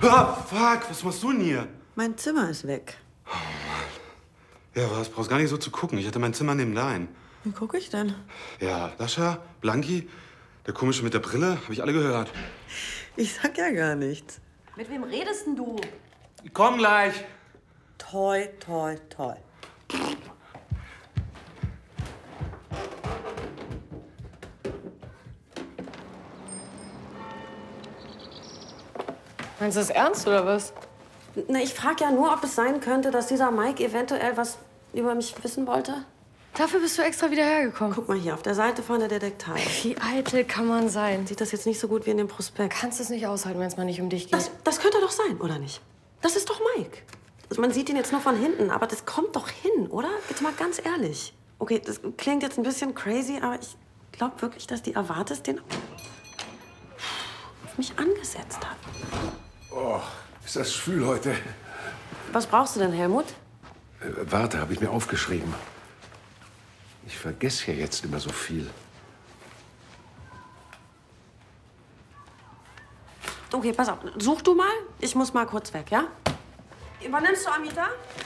Ah, fuck, was machst du denn hier? Mein Zimmer ist weg. Ja, was? Brauchst gar nicht so zu gucken. Ich hatte mein Zimmer neben dein. Wie gucke ich denn? Ja, Lascha, Blanki, der Komische mit der Brille, habe ich alle gehört. Ich sag ja gar nichts. Mit wem redest denn du? Komm gleich. Toi, toi, toi. Meinst du das ernst, oder was? Na, ich frage ja nur, ob es sein könnte, dass dieser Mike eventuell was über mich wissen wollte. Dafür bist du extra wieder hergekommen. Guck mal hier, auf der Seite von der Detektei. Wie eitel kann man sein? Sieht das jetzt nicht so gut wie in dem Prospekt? Kannst es nicht aushalten, wenn es mal nicht um dich geht. Das könnte doch sein, oder nicht? Das ist doch Mike. Also man sieht ihn jetzt nur von hinten, aber das kommt doch hin, oder? Jetzt mal ganz ehrlich. Okay, das klingt jetzt ein bisschen crazy, aber ich glaube wirklich, dass die Avatis den auf mich angesetzt hat. Oh, ist das schwül heute. Was brauchst du denn, Helmut? Warte, habe ich mir aufgeschrieben. Ich vergesse ja jetzt immer so viel. Okay, pass auf. Such du mal. Ich muss mal kurz weg, ja? Übernimmst du, Amita?